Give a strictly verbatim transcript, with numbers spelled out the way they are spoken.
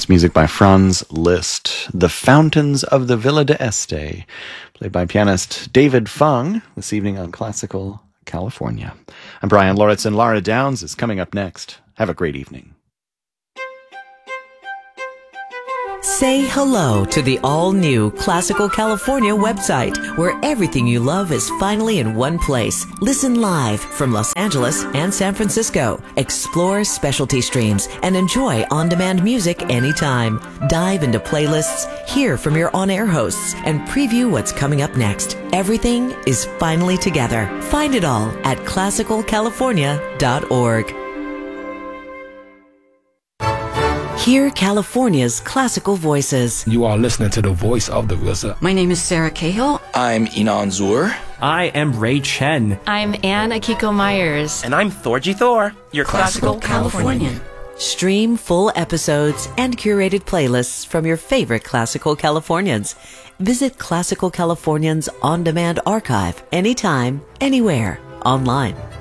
That's music by Franz Liszt. The Fountains of the Villa d'Este, played by pianist David Fung, this evening on Classical California. I'm Brian Loritz, and Laura Downs is coming up next. Have a great evening. Say hello to the all-new Classical California website, where everything you love is finally in one place. Listen live from Los Angeles and San Francisco. Explore specialty streams and enjoy on-demand music anytime. Dive into playlists, hear from your on-air hosts, and preview what's coming up next. Everything is finally together. Find it all at classical california dot org. Hear California's classical voices. You are listening to the voice of the R Z A. My name is Sarah Cahill. I'm Inan Zur. I am Ray Chen. I'm Anne Akiko Myers. And I'm Thorgy Thor, your Classical, classical Californian. Stream full episodes and curated playlists from your favorite Classical Californians. Visit Classical Californians On Demand Archive anytime, anywhere, online.